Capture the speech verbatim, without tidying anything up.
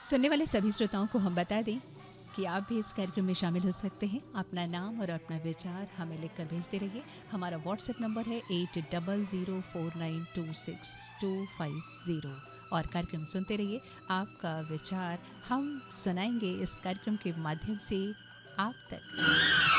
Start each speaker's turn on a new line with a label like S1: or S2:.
S1: सुनने वाले सभी श्रोताओं को हम बता दें कि आप भी इस कार्यक्रम में शामिल हो सकते हैं। अपना नाम और अपना विचार हमें लिखकर भेजते रहिए। हमारा व्हाट्सएप नंबर है eight double zero four nine to six to five zero और कार्यक्रम सुनते रहिए। आपका विचार हम सुनाएंगे इस कार्यक्रम के माध्यम से आप तक।